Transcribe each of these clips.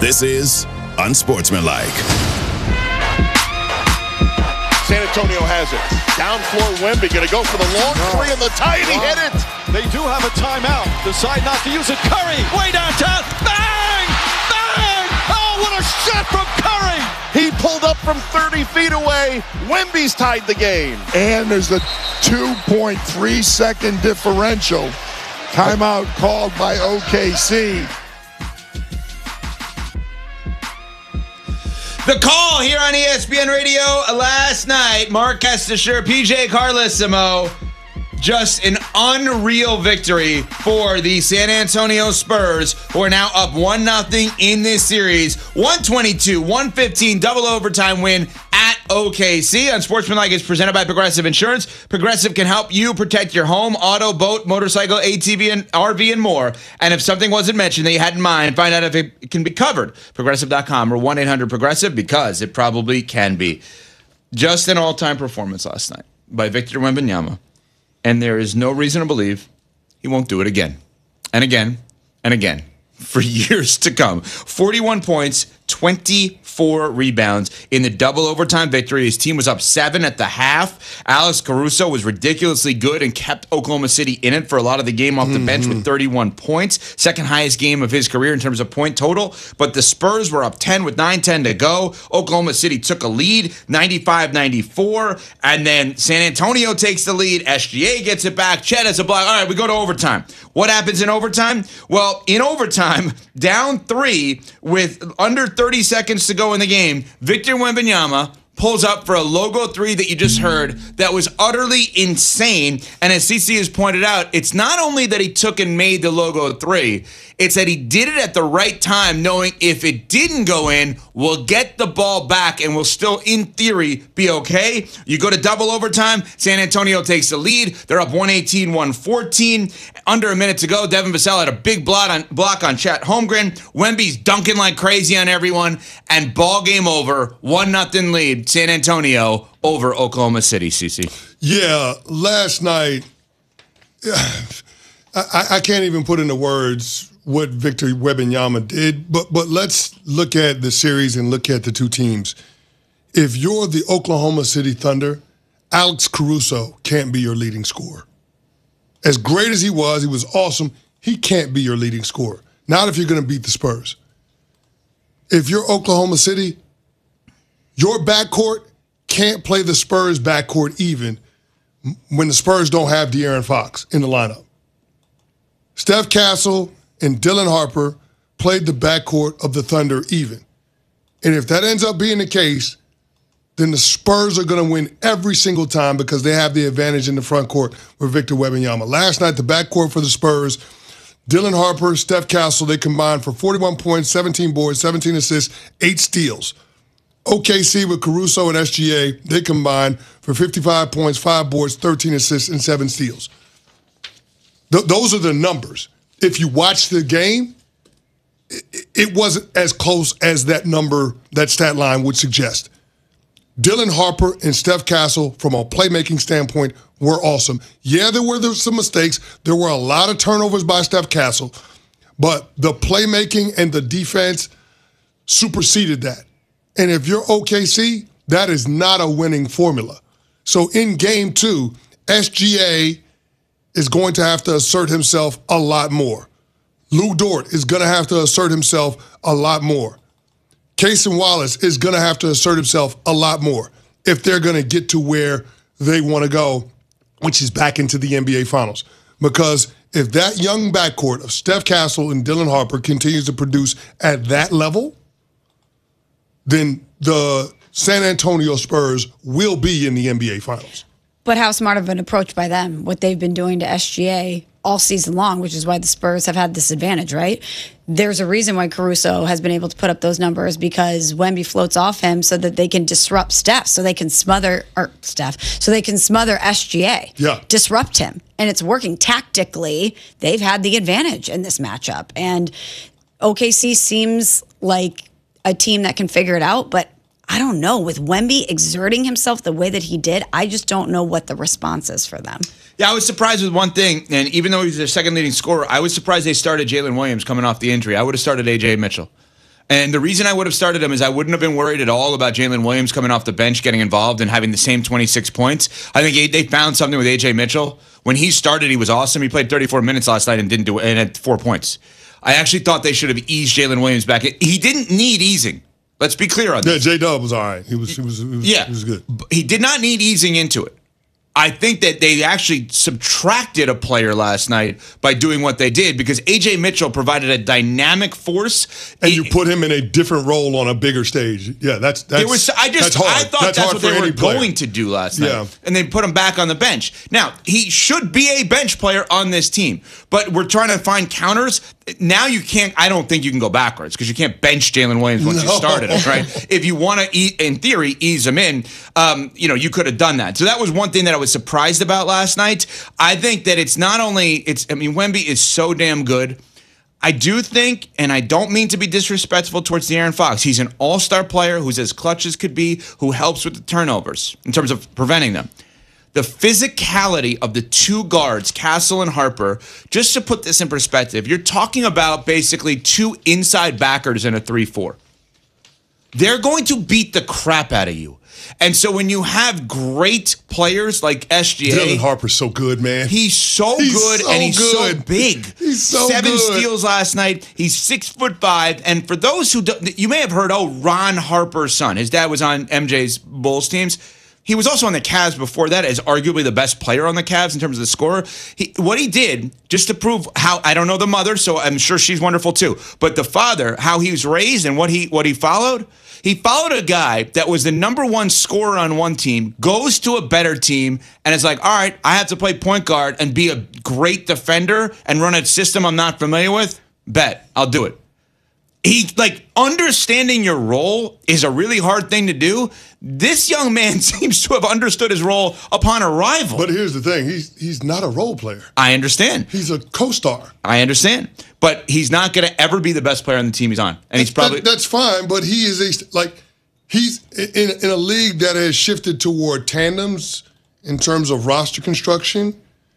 This is Unsportsmanlike. San Antonio has it. Down floor Wemby, going to go for the long three and the tight. He hit it. They do have a timeout. Decide not to use it. Curry, way downtown. Bang! Bang! Oh, what a shot from Curry! He pulled up from 30 feet away. Wemby's tied the game. And there's a 2.3 second differential. Timeout called by OKC. The call here on ESPN Radio last night, Mark Kestisher, PJ Carlesimo. Just an unreal victory for the San Antonio Spurs, who are now up 1-0 in this series. 122-115 double overtime win at OKC. Unsportsmanlike is presented by Progressive Insurance. Progressive can help you protect your home, auto, boat, motorcycle, ATV, and RV, and more. And if something wasn't mentioned that you had in mind, find out if it can be covered. Progressive.com or 1-800-PROGRESSIVE, because it probably can be. Just an all-time performance last night by Victor Wembanyama. And there is no reason to believe he won't do it again and again and again for years to come. 41 points, 24 rebounds in the double overtime victory. His team was up 7 at the half. Alex Caruso was ridiculously good and kept Oklahoma City in it for a lot of the game off the bench with 31 points. Second highest game of his career in terms of point total. But the Spurs were up 10 with 9:10 to go. Oklahoma City took a lead, 95-94. And then San Antonio takes the lead. SGA gets it back. Chet has a block. All right, we go to overtime. What happens in overtime? Well, in overtime, down 3 with under 30 seconds to go in the game, Victor Wembanyama pulls up for a logo 3 that you just heard that was utterly insane. And as CC has pointed out, it's not only that he took and made the logo 3, it's that he did it at the right time, knowing if it didn't go in, we'll get the ball back and we'll still, in theory, be okay. You go to double overtime, San Antonio takes the lead. They're up 118-114. Under a minute to go, Devin Vassell had a big block on Chet Holmgren. Wemby's dunking like crazy on everyone. And ball game over, 1-0 lead, San Antonio over Oklahoma City, CC. Yeah, last night, I can't even put into words what Victor Wembanyama did, but let's look at the series and look at the two teams. If you're the Oklahoma City Thunder, Alex Caruso can't be your leading scorer. As great as he was awesome, he can't be your leading scorer. Not if you're going to beat the Spurs. If you're Oklahoma City, your backcourt can't play the Spurs backcourt even when the Spurs don't have De'Aaron Fox in the lineup. Steph Castle and Dylan Harper played the backcourt of the Thunder even. And if that ends up being the case, then the Spurs are going to win every single time because they have the advantage in the front court with Victor Wembanyama. Last night, the backcourt for the Spurs, Dylan Harper, Steph Castle, they combined for 41 points, 17 boards, 17 assists, 8 steals. OKC with Caruso and SGA, they combined for 55 points, 5 boards, 13 assists, and 7 steals. Those are the numbers. If you watch the game, it wasn't as close as that number, that stat line would suggest. Dylan Harper and Steph Castle, from a playmaking standpoint, were awesome. Yeah, there were some mistakes. There were a lot of turnovers by Steph Castle, but the playmaking and the defense superseded that. And if you're OKC, that is not a winning formula. So in game 2, SGA is going to have to assert himself a lot more. Lou Dort is going to have to assert himself a lot more. Cason Wallace is going to have to assert himself a lot more if they're going to get to where they want to go, which is back into the NBA Finals. Because if that young backcourt of Steph Castle and Dylan Harper continues to produce at that level, then the San Antonio Spurs will be in the NBA Finals. But how smart of an approach by them, what they've been doing to SGA all season long, which is why the Spurs have had this advantage, right? There's a reason why Caruso has been able to put up those numbers, because Wemby floats off him so that they can disrupt Steph, so they can smother SGA, disrupt him. And it's working tactically. They've had the advantage in this matchup. And OKC seems like a team that can figure it out, but I don't know. With Wemby exerting himself the way that he did, I just don't know what the response is for them. Yeah, I was surprised with one thing, and even though he's their second leading scorer, I was surprised they started Jalen Williams coming off the injury. I would have started A.J. Mitchell. And the reason I would have started him is I wouldn't have been worried at all about Jalen Williams coming off the bench, getting involved, and having the same 26 points. I think they found something with A.J. Mitchell. When he started, he was awesome. He played 34 minutes last night and didn't do it, and had 4 points. I actually thought they should have eased Jalen Williams back. He didn't need easing. Let's be clear on this. Yeah, J-Dub was all right. He was good. He did not need easing into it. I think that they actually subtracted a player last night by doing what they did because A.J. Mitchell provided a dynamic force. And you put him in a different role on a bigger stage. Yeah, that's hard. I thought that's what they were going to do last night. Yeah. And they put him back on the bench. Now, he should be a bench player on this team, but we're trying to find counters. Now you can't, I don't think you can go backwards because you can't bench Jalen Williams once you started him, right? If you want to, in theory, ease him in, you could have done that. So that was one thing that I was surprised about last night. I think that Wemby is so damn good. I do think, and I don't mean to be disrespectful towards De'Aaron Fox, he's an all-star player who's as clutch as could be, who helps with the turnovers in terms of preventing them. The physicality of the two guards, Castle and Harper, just to put this in perspective, you're talking about basically two inside backers in a 3-4. They're going to beat the crap out of you. And so when you have great players like SGA. Dylan Harper's so good, man. He's so good and he's so big. He's so 7 steals last night. He's 6'5". And for those who don't, you may have heard, Ron Harper's son. His dad was on MJ's Bulls teams. He was also on the Cavs before that as arguably the best player on the Cavs in terms of the scorer. What he did, just to prove how, I don't know the mother, so I'm sure she's wonderful too, but the father, how he was raised and what he followed a guy that was the number one scorer on one team, goes to a better team, and is like, all right, I have to play point guard and be a great defender and run a system I'm not familiar with. Bet, I'll do it. Understanding your role is a really hard thing to do. This young man seems to have understood his role upon arrival. But here's the thing. He's not a role player. I understand. He's a co-star. I understand. But he's not going to ever be the best player on the team he's on. And he's probably... That's fine, but he is he's in a league that has shifted toward tandems in terms of roster construction.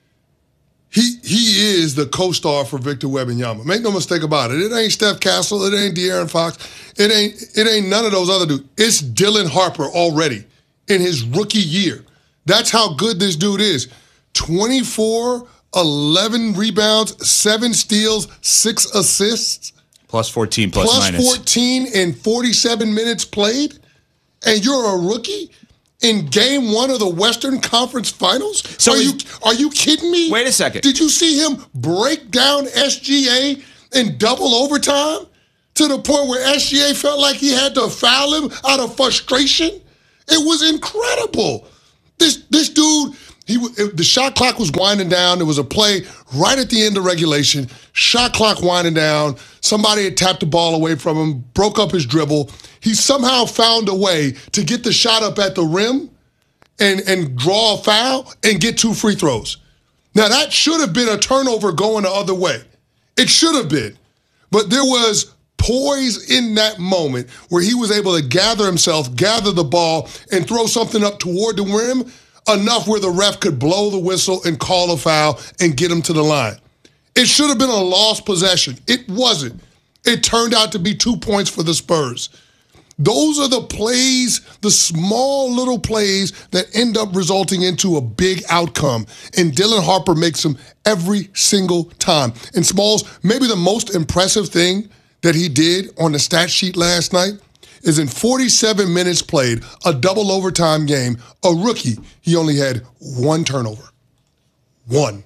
He is the co-star for Victor Wembanyama. Make no mistake about it. It ain't Steph Castle. It ain't De'Aaron Fox. It ain't none of those other dudes. It's Dylan Harper already in his rookie year. That's how good this dude is. 24, 11 rebounds, 7 steals, 6 assists. Plus 14, plus minus. Plus 14 in 47 minutes played. And you're a rookie? In game 1 of the Western Conference Finals? So are you kidding me? Wait a second. Did you see him break down SGA in double overtime to the point where SGA felt like he had to foul him out of frustration? It was incredible. This dude, the shot clock was winding down. There was a play right at the end of regulation. Shot clock winding down. Somebody had tapped the ball away from him, broke up his dribble. He somehow found a way to get the shot up at the rim and draw a foul and get 2 free throws. Now, that should have been a turnover going the other way. It should have been. But there was poise in that moment where he was able to gather himself, gather the ball, and throw something up toward the rim enough where the ref could blow the whistle and call a foul and get him to the line. It should have been a lost possession. It wasn't. It turned out to be 2 points for the Spurs. Those are the plays, the small little plays that end up resulting into a big outcome. And Dylan Harper makes them every single time. And Smalls, maybe the most impressive thing that he did on the stat sheet last night is in 47 minutes played, a double overtime game, a rookie, he only had 1 turnover. One.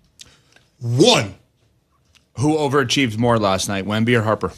Who overachieved more last night, Wemby or Harper?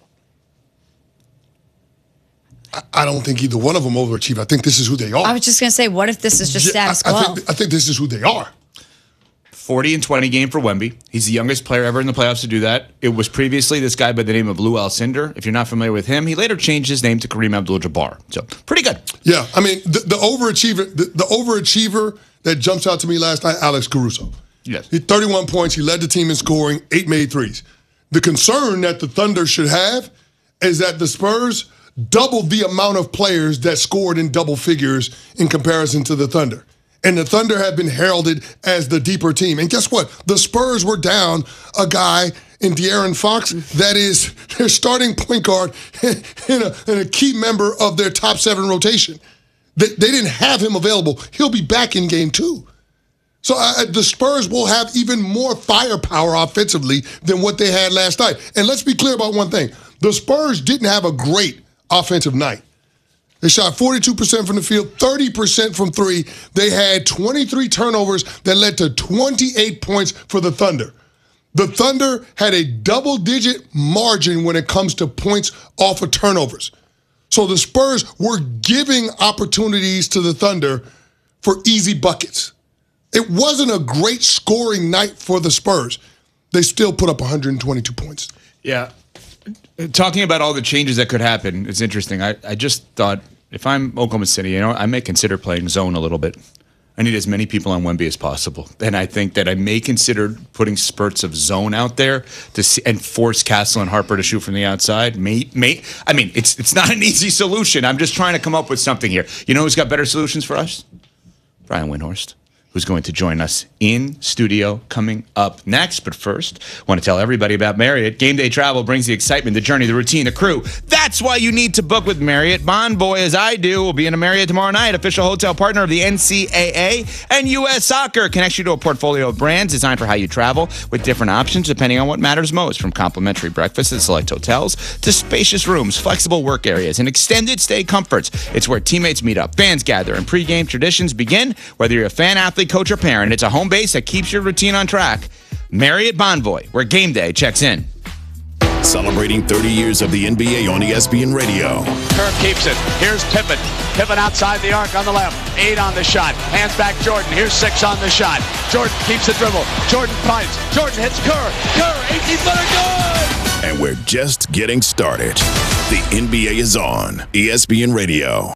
I don't think either one of them overachieved. I think this is who they are. I was just going to say, what if this is just status quo? I think this is who they are. 40 and 20 game for Wemby. He's the youngest player ever in the playoffs to do that. It was previously this guy by the name of Lou Alcindor. If you're not familiar with him, he later changed his name to Kareem Abdul-Jabbar. So pretty good. Yeah, I mean the overachiever that jumps out to me last night, Alex Caruso. Yes, he had 31 points. He led the team in scoring, 8 made threes. The concern that the Thunder should have is that the Spurs doubled the amount of players that scored in double figures in comparison to the Thunder. And the Thunder have been heralded as the deeper team. And guess what? The Spurs were down a guy in De'Aaron Fox that is their starting point guard and a key member of their top 7 rotation. They didn't have him available. He'll be back in game 2. So the Spurs will have even more firepower offensively than what they had last night. And let's be clear about one thing. The Spurs didn't have a great offensive night. They shot 42% from the field, 30% from 3. They had 23 turnovers that led to 28 points for the Thunder. The Thunder had a double-digit margin when it comes to points off of turnovers. So the Spurs were giving opportunities to the Thunder for easy buckets. It wasn't a great scoring night for the Spurs. They still put up 122 points. Yeah. Talking about all the changes that could happen is interesting. I just thought, if I'm Oklahoma City, I may consider playing zone a little bit. I need as many people on Wemby as possible. And I think that I may consider putting spurts of zone out there to see, and force Castle and Harper to shoot from the outside. I mean, it's not an easy solution. I'm just trying to come up with something here. You know who's got better solutions for us? Brian Windhorst, who's going to join us in studio coming up next. But first, I want to tell everybody about Marriott. Game day travel brings the excitement, the journey, the routine, the crew. That's why you need to book with Marriott. Bond Boy, as I do, will be in a Marriott tomorrow night, official hotel partner of the NCAA and U.S. Soccer. Connects you to a portfolio of brands designed for how you travel with different options depending on what matters most, from complimentary breakfasts at select hotels to spacious rooms, flexible work areas, and extended stay comforts. It's where teammates meet up, fans gather, and pregame traditions begin. Whether you're a fan, athlete, coach, or parent, it's a home base that keeps your routine on track. Marriott Bonvoy, where game day checks in. Celebrating 30 years of the NBA on ESPN Radio. Kerr keeps it. Here's Pippen. Pippen outside the arc on the left. 8 on the shot. Hands back Jordan. Here's 6 on the shot. Jordan keeps the dribble. Jordan punts. Jordan hits Kerr. Kerr, 18-footer, good! And we're just getting started. The NBA is on ESPN Radio.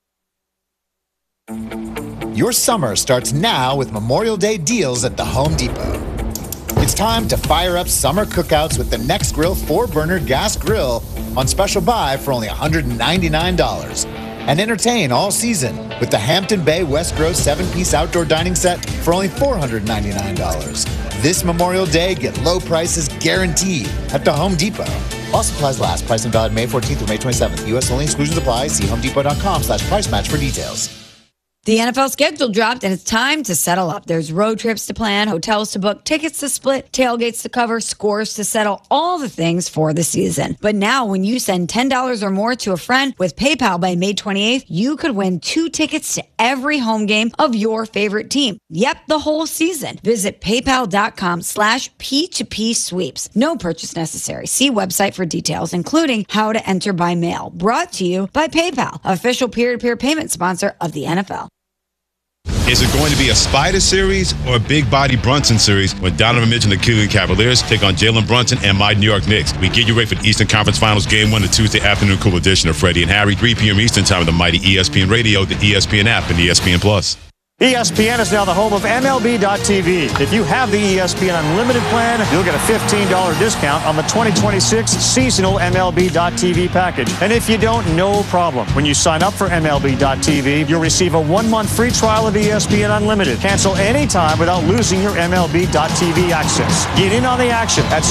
Your summer starts now with Memorial Day deals at the Home Depot. It's time to fire up summer cookouts with the Next Grill 4-burner gas grill on special buy for only $199. And entertain all season with the Hampton Bay West Grove 7-piece outdoor dining set for only $499. This Memorial Day, get low prices guaranteed at the Home Depot. All supplies last. Pricing valid May 14th through May 27th. U.S. only. Exclusions apply. See homedepot.com/price match for details. The NFL schedule dropped, and it's time to settle up. There's road trips to plan, hotels to book, tickets to split, tailgates to cover, scores to settle, all the things for the season. But now, when you send $10 or more to a friend with PayPal by May 28th, you could win 2 tickets to every home game of your favorite team. Yep, the whole season. Visit paypal.com/P2P sweeps. No purchase necessary. See website for details, including how to enter by mail. Brought to you by PayPal, official peer-to-peer payment sponsor of the NFL. Is it going to be a Spider series or a Big Body Brunson series when Donovan Mitchell and the Cleveland Cavaliers take on Jalen Brunson and my New York Knicks? We get you ready for the Eastern Conference Finals Game 1, the Tuesday afternoon cool edition of Freddie and Harry, 3 p.m. Eastern time on the mighty ESPN Radio, the ESPN app, and ESPN Plus. ESPN is now the home of MLB.tv. If you have the ESPN Unlimited plan, you'll get a $15 discount on the 2026 seasonal MLB.tv package. And if you don't, no problem. When you sign up for MLB.tv, you'll receive a 1-month free trial of ESPN Unlimited. Cancel anytime without losing your MLB.tv access. Get in on the action at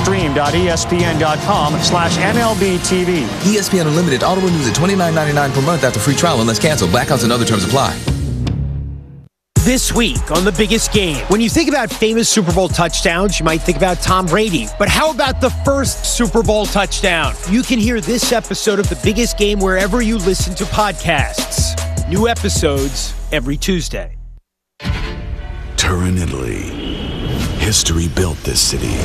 stream.espn.com/MLBTV. ESPN Unlimited auto renews at $29.99 per month after free trial unless canceled. Blackouts and other terms apply. This week on The Biggest Game. When you think about famous Super Bowl touchdowns, you might think about Tom Brady. But how about the first Super Bowl touchdown? You can hear this episode of The Biggest Game wherever you listen to podcasts. New episodes every Tuesday. Turin, Italy. History built this city.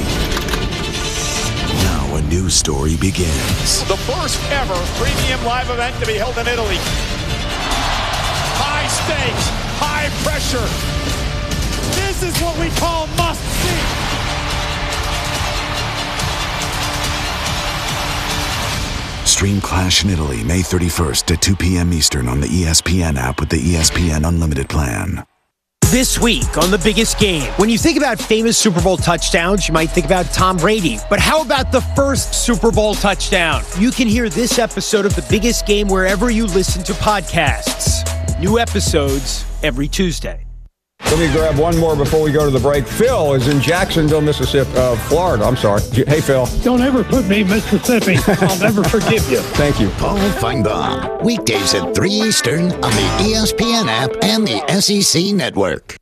Now a new story begins. The first ever premium live event to be held in Italy. High stakes. High pressure. This is what we call must see. Stream Clash in Italy May 31st at 2 p.m. Eastern on the ESPN app with the ESPN Unlimited plan. This week on The Biggest Game. When you think about famous Super Bowl touchdowns, you might think about Tom Brady. But how about the first Super Bowl touchdown? You can hear this episode of The Biggest Game wherever you listen to podcasts. New episodes every Tuesday. Let me grab one more before we go to the break. Phil is in Jacksonville, Mississippi, Florida. I'm sorry. Hey, Phil. Don't ever put me in Mississippi. I'll never forgive you. Thank you. Paul Feinbaum, weekdays at 3 Eastern on the ESPN app and the SEC Network.